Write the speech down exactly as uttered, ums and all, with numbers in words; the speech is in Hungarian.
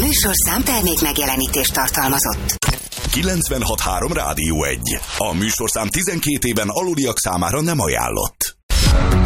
műsorszám termék megjelenítést tartalmazott. kilencvenhat három Rádió egy. A műsorszám tizenkét éven aluliak számára nem ajánlott.